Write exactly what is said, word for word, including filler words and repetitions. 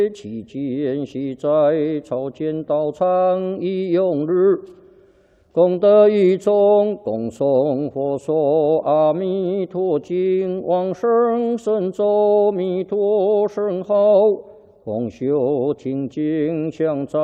期间系在朝见道场一用日，功德一众，共诵佛说阿弥陀经，往生神咒弥陀圣号，共修听经相赞。